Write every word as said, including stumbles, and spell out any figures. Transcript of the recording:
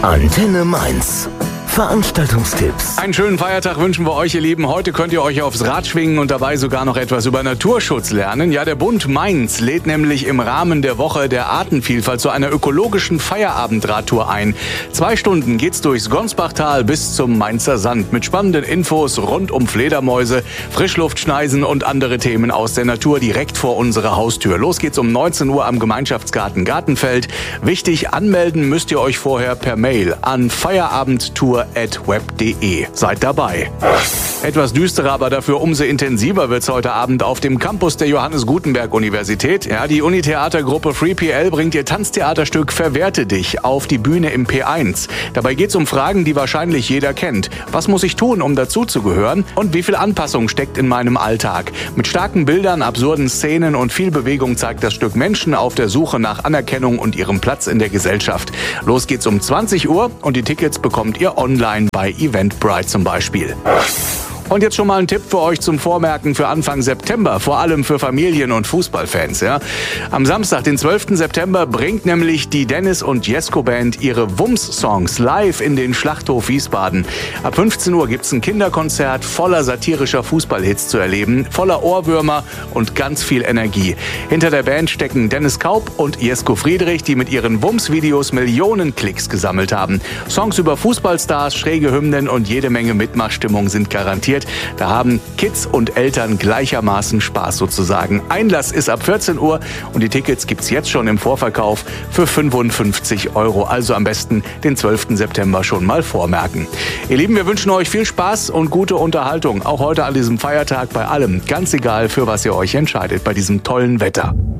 Antenne Mainz. Veranstaltungstipps. Einen schönen Feiertag wünschen wir euch, ihr Lieben. Heute könnt ihr euch aufs Rad schwingen und dabei sogar noch etwas über Naturschutz lernen. Ja, der Bund Mainz lädt nämlich im Rahmen der Woche der Artenvielfalt zu einer ökologischen Feierabendradtour ein. Zwei Stunden geht's durchs Gonsbachtal bis zum Mainzer Sand mit spannenden Infos rund um Fledermäuse, Frischluftschneisen und andere Themen aus der Natur direkt vor unserer Haustür. Los geht's um neunzehn Uhr am Gemeinschaftsgarten Gartenfeld. Wichtig, anmelden müsst ihr euch vorher per Mail an feierabendtour at web punkt de. Seid dabei. Etwas düsterer, aber dafür umso intensiver wird's heute Abend auf dem Campus der Johannes Gutenberg Universität. Ja, die Unitheatergruppe Free P L bringt ihr Tanztheaterstück Verwerte dich auf die Bühne im P eins. Dabei geht's um Fragen, die wahrscheinlich jeder kennt. Was muss ich tun, um dazuzugehören? Und wie viel Anpassung steckt in meinem Alltag? Mit starken Bildern, absurden Szenen und viel Bewegung zeigt das Stück Menschen auf der Suche nach Anerkennung und ihrem Platz in der Gesellschaft. Los geht's um zwanzig Uhr und die Tickets bekommt ihr online bei Eventbrite zum Beispiel. Und jetzt schon mal ein Tipp für euch zum Vormerken für Anfang September, vor allem für Familien- und Fußballfans. Ja. Am Samstag, den zwölften September, bringt nämlich die Dennis und Jesko Band ihre Wumms-Songs live in den Schlachthof Wiesbaden. Ab fünfzehn Uhr gibt's ein Kinderkonzert voller satirischer Fußballhits zu erleben, voller Ohrwürmer und ganz viel Energie. Hinter der Band stecken Dennis Kaup und Jesko Friedrich, die mit ihren Wumms-Videos Millionen Klicks gesammelt haben. Songs über Fußballstars, schräge Hymnen und jede Menge Mitmachstimmung sind garantiert. Da haben Kids und Eltern gleichermaßen Spaß sozusagen. Einlass ist ab vierzehn Uhr und die Tickets gibt's jetzt schon im Vorverkauf für fünfundfünfzig Euro. Also am besten den zwölften September schon mal vormerken. Ihr Lieben, wir wünschen euch viel Spaß und gute Unterhaltung. Auch heute an diesem Feiertag bei allem. Ganz egal, für was ihr euch entscheidet bei diesem tollen Wetter.